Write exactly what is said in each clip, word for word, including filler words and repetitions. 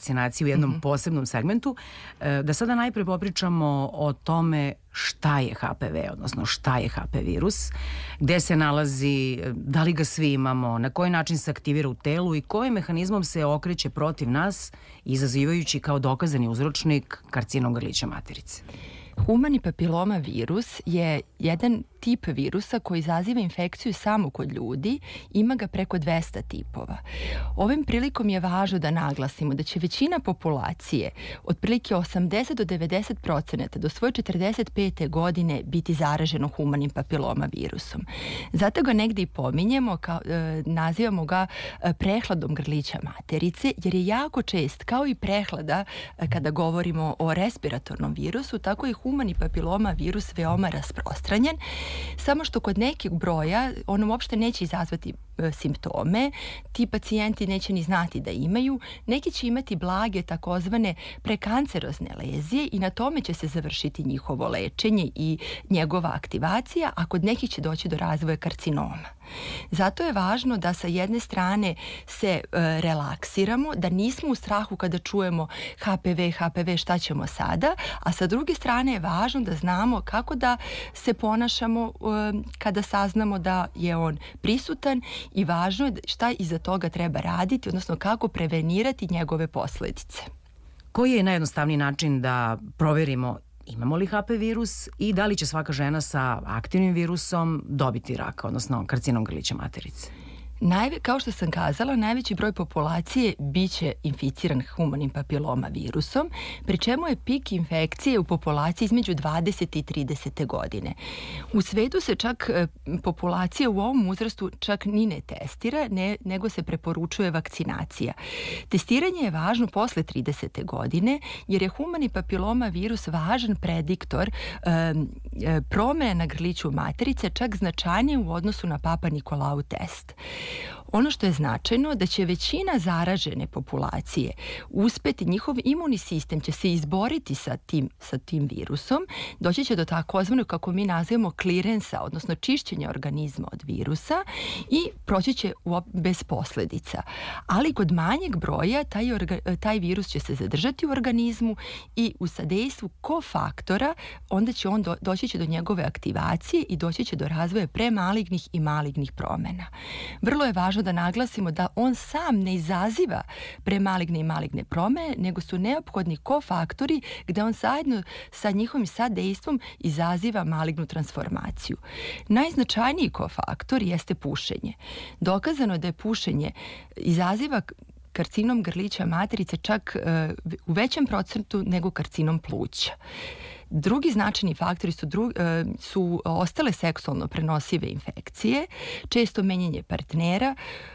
vakcinaciji u jednom mm-hmm. posebnom segmentu. Da sada najpre popričamo o tome šta je H P V, odnosno šta je H P virus, gde se nalazi, da li ga svi imamo, na koji način se aktivira u telu i kojim mehanizmom se okreće protiv nas, izazivajući kao dokazani uzročnik karcinom grlića materice. Humani papiloma virus je jedan tip virusa koji izaziva infekciju samo kod ljudi, ima ga preko dvesta tipova. Ovim prilikom je važno da naglasimo da će većina populacije, otprilike osamdeset do devedeset procenata do svoje četrdeset pete godine biti zaraženo humanim papiloma virusom. Zato ga negdje i pominjemo, kao, e, nazivamo ga e, prehladom grlića materice, jer je jako čest, kao i prehlada e, kada govorimo o respiratornom virusu, tako i humani papiloma virus veoma rasprostranjen. Samo što kod nekih broja on uopšte neće izazvati e, simptome, ti pacijenti neće ni znati da imaju, neki će imati blage takozvane prekancerozne lezije i na tome će se završiti njihovo lečenje i njegova aktivacija, a kod nekih će doći do razvoja karcinoma. Zato je važno da sa jedne strane se e, relaksiramo, da nismo u strahu kada čujemo H P V, H P V, šta ćemo sada, a sa druge strane je važno da znamo kako da se ponašamo e, kada saznamo da je on prisutan i važno je šta iza toga treba raditi, odnosno kako prevenirati njegove posledice. Koji je najjednostavniji način da proverimo imamo li H P virus i da li će svaka žena sa aktivnim virusom dobiti raka, odnosno karcinom grlića materice? Najve, kao što sam kazala, najveći broj populacije biće inficiran humanim papiloma virusom, pri čemu je pik infekcije u populaciji između dvadesete i tridesete godine. U svetu se čak e, populacija u ovom uzrastu čak ni ne testira, ne, nego se preporučuje vakcinacija. Testiranje je važno posle tridesete godine, jer je humani papiloma virus važan prediktor e, e, promjene na grliću materice, čak značajnije u odnosu na Papa Nikolau test. Ono što je značajno da će većina zaražene populacije uspeti, njihov imunni sistem će se izboriti sa tim, sa tim virusom, doći će do takozvanog, kako mi nazivamo, klirensa, odnosno čišćenja organizma od virusa i proći će bez posljedica. Ali kod manjeg broja taj, orga, taj virus će se zadržati u organizmu i u sadejstvu kofaktora onda će on do, doći će do njegove aktivacije i doći će do razvoja premalignih i malignih promjena. Vrlo je važno da naglasimo da on sam ne izaziva premaligne i maligne promjene, nego su neophodni kofaktori gdje on zajedno sa njihovim sadejstvom izaziva malignu transformaciju. Najznačajniji kofaktor jeste pušenje. Dokazano je da je pušenje izaziva karcinom grlića materice čak e, u većem procentu nego karcinom pluća. Drugi značajni faktori su, dru, su ostale seksualno prenosive infekcije, često menjanje partnera,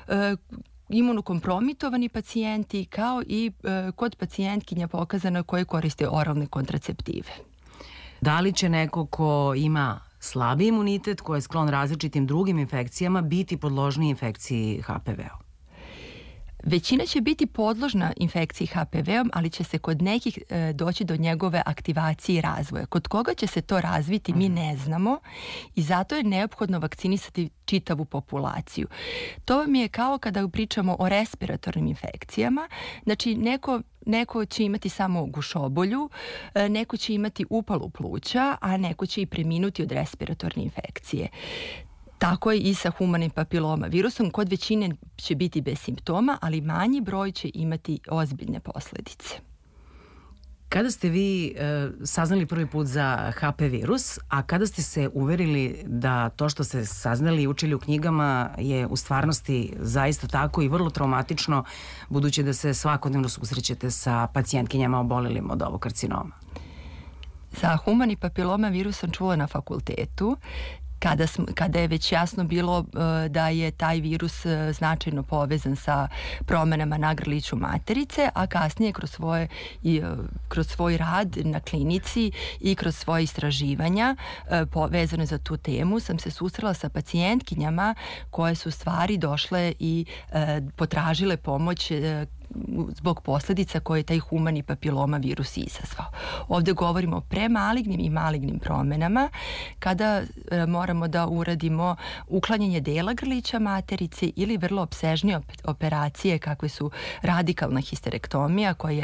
imunokompromitovani pacijenti, kao i kod pacijentkinja pokazano koje koriste oralne kontraceptive. Da li će neko ko ima slabi imunitet, ko je sklon različitim drugim infekcijama, biti podložniji infekciji H P V-om? Većina će biti podložna infekciji H P V-om, ali će se kod nekih e, doći do njegove aktivacije i razvoja. Kod koga će se to razviti, mi ne znamo i zato je neophodno vakcinisati čitavu populaciju. To vam je kao kada pričamo o respiratornim infekcijama. Znači, neko Neko će imati samo gušobolju, neko će imati upalu pluća, a neko će i preminuti od respiratorne infekcije. Tako je i sa humanim papiloma virusom. Kod većine će biti bez simptoma, ali manji broj će imati ozbiljne posljedice. Kada ste vi e, saznali prvi put za H P virus, a kada ste se uverili da to što ste saznali i učili u knjigama je u stvarnosti zaista tako i vrlo traumatično, budući da se svakodnevno susrećete sa pacijentkinjama obolelim od ovog karcinoma? Za humani papiloma virus sam čula na fakultetu. Kada, sm, kada je već jasno bilo uh, da je taj virus uh, značajno povezan sa promjenama na grliću materice, a kasnije kroz, svoje, i, uh, kroz svoj rad na klinici i kroz svoje istraživanja uh, povezane za tu temu sam se susrela sa pacijentkinjama koje su stvari došle i uh, potražile pomoć uh, zbog posljedica koje je taj humani papiloma virus izazvao. Ovdje govorimo o premalignim i malignim promjenama kada e, moramo da uradimo uklanjanje dela grlića materice ili vrlo opsežnije operacije kakve su radikalna histerektomija koja je